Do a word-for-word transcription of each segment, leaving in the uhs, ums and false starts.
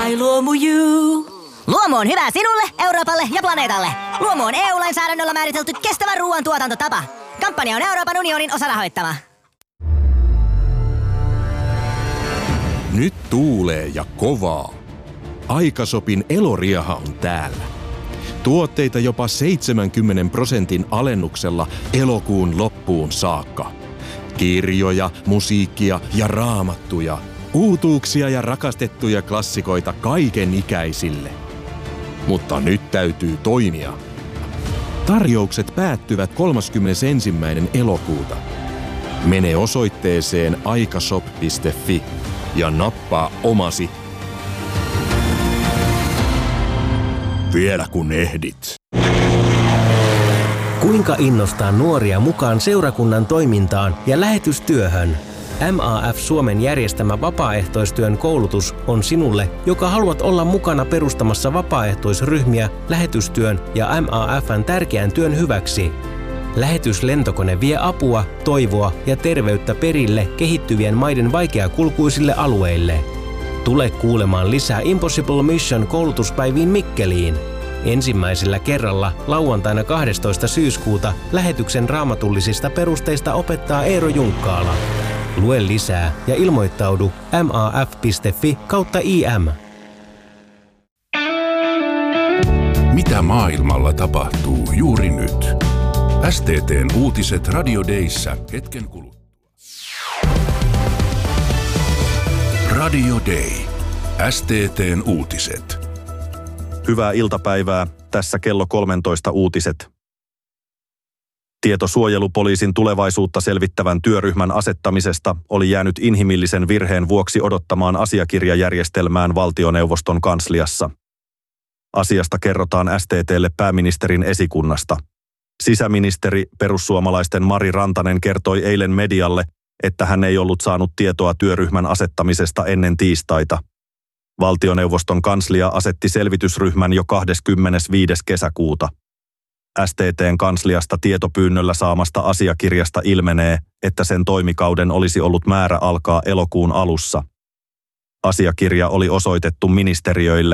My Luomu You. Luomu on hyvä sinulle, Euroopalle ja planeetalle. Luomu on E U-lainsäädännöllä määritelty kestävän ruoan tuotantotapa. Kampanja on Euroopan unionin osarahoittama. Nyt tuulee ja kovaa. Aikasopin elorieha on täällä. Tuotteita jopa seitsemänkymmentä prosentin alennuksella elokuun loppuun saakka. Kirjoja, musiikkia ja raamattuja. Uutuuksia ja rakastettuja klassikoita kaiken ikäisille. Mutta nyt täytyy toimia. Tarjoukset päättyvät kolmaskymmenesensimmäinen elokuuta. Mene osoitteeseen aikashop piste fi ja nappaa omasi. Vielä kun ehdit. Kuinka innostaa nuoria mukaan seurakunnan toimintaan ja lähetystyöhön? M A F Suomen järjestämä vapaaehtoistyön koulutus on sinulle, joka haluat olla mukana perustamassa vapaaehtoisryhmiä lähetystyön ja M A F:n tärkeän työn hyväksi. Lähetyslentokone vie apua, toivoa ja terveyttä perille kehittyvien maiden vaikeakulkuisille alueille. Tule kuulemaan lisää Impossible Mission -koulutuspäiviin Mikkeliin. Ensimmäisellä kerralla lauantaina kahdestoista syyskuuta lähetyksen raamatullisista perusteista opettaa Eero Junkkaala. Lue lisää ja ilmoittaudu maf piste fi kautta im. Mitä maailmalla tapahtuu juuri nyt? S T T:n uutiset Radio Dayssä hetken kuluttua. Radio Day. S T T:n uutiset. Hyvää iltapäivää. Tässä kello kolmetoista uutiset. Tieto suojelupoliisin tulevaisuutta selvittävän työryhmän asettamisesta oli jäänyt inhimillisen virheen vuoksi odottamaan asiakirjajärjestelmään valtioneuvoston kansliassa. Asiasta kerrotaan S T T:lle pääministerin esikunnasta. Sisäministeri perussuomalaisten Mari Rantanen kertoi eilen medialle, että hän ei ollut saanut tietoa työryhmän asettamisesta ennen tiistaita. Valtioneuvoston kanslia asetti selvitysryhmän jo kahdeskymmenesviides kesäkuuta. S T T:n kansliasta tietopyynnöllä saamasta asiakirjasta ilmenee, että sen toimikauden olisi ollut määrä alkaa elokuun alussa. Asiakirja oli osoitettu ministeriöille.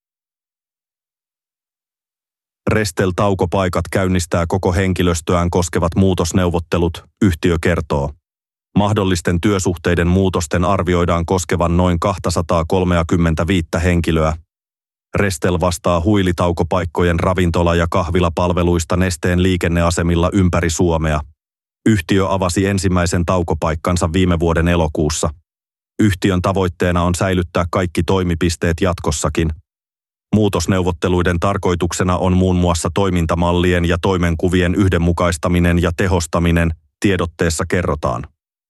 Restel-taukopaikat käynnistää koko henkilöstöään koskevat muutosneuvottelut, yhtiö kertoo. Mahdollisten työsuhteiden muutosten arvioidaan koskevan noin kaksisataakolmekymmentäviisi henkilöä. Restel vastaa huilitaukopaikkojen ravintola- ja kahvilapalveluista Nesteen liikenneasemilla ympäri Suomea. Yhtiö avasi ensimmäisen taukopaikkansa viime vuoden elokuussa. Yhtiön tavoitteena on säilyttää kaikki toimipisteet jatkossakin. Muutosneuvotteluiden tarkoituksena on muun muassa toimintamallien ja toimenkuvien yhdenmukaistaminen ja tehostaminen, tiedotteessa kerrotaan.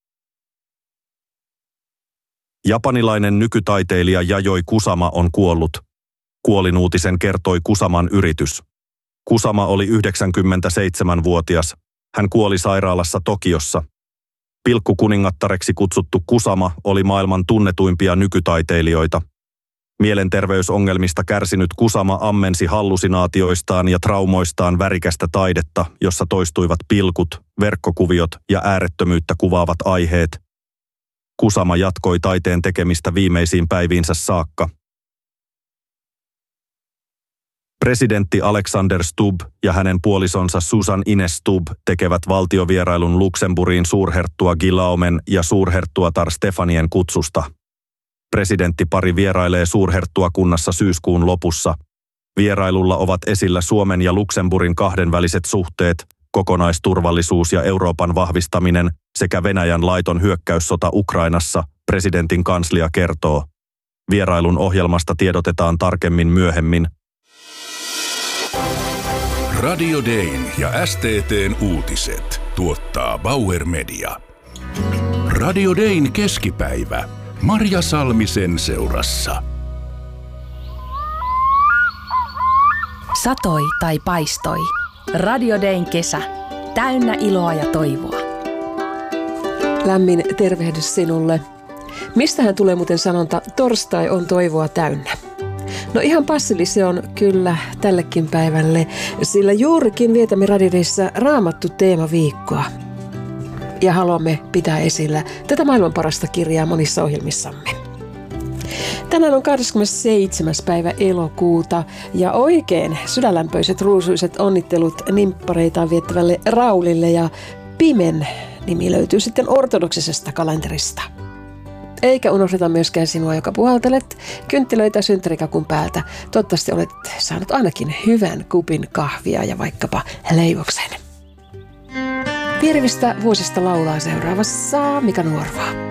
Japanilainen nykytaiteilija Yayoi Kusama on kuollut. Kuolinuutisen kertoi Kusaman yritys. Kusama oli yhdeksänkymmentäseitsemänvuotias. Hän kuoli sairaalassa Tokiossa. Pilkkukuningattareksi kutsuttu Kusama oli maailman tunnetuimpia nykytaiteilijoita. Mielenterveysongelmista kärsinyt Kusama ammensi hallusinaatioistaan ja traumoistaan värikästä taidetta, jossa toistuivat pilkut, verkkokuviot ja äärettömyyttä kuvaavat aiheet. Kusama jatkoi taiteen tekemistä viimeisiin päiviinsä saakka. Presidentti Alexander Stubb ja hänen puolisonsa Susan Ines Stubb tekevät valtiovierailun Luxemburgiin suurherttua Guillaumen ja suurherttuatar Stefanien kutsusta. Presidenttipari vierailee suurherttuakunnassa syyskuun lopussa. Vierailulla ovat esillä Suomen ja Luxemburgin kahdenväliset suhteet, kokonaisturvallisuus ja Euroopan vahvistaminen sekä Venäjän laiton hyökkäyssota Ukrainassa, presidentin kanslia kertoo. Vierailun ohjelmasta tiedotetaan tarkemmin myöhemmin. Radio Dayn ja S T T:n uutiset tuottaa Bauer Media. Radio Dayn keskipäivä. Marja Salmisen seurassa. Satoi tai paistoi. Radio Dayn kesä. Täynnä iloa ja toivoa. Lämmin tervehdys sinulle. Mistähän tulee muuten sanonta, torstai on toivoa täynnä? No ihan passeli se on kyllä tällekin päivälle, sillä juurikin vietämme Radio Dayssä Raamattu teemaviikkoa. Ja haluamme pitää esillä tätä maailman parasta kirjaa monissa ohjelmissamme. Tänään on kahdeskymmenesseitsemäs päivä elokuuta ja oikein sydänlämpöiset ruusuiset onnittelut nimppareitaan viettävälle Raulille, ja Pimen nimi löytyy sitten ortodoksisesta kalenterista. Eikä unohdeta myöskään sinua, joka puhaltelet kynttilöitä synttärikakun päältä. Toivottavasti olet saanut ainakin hyvän kupin kahvia ja vaikkapa leivoksen. Piirivistä vuosista laulaa seuraavassa Mika Nuorva.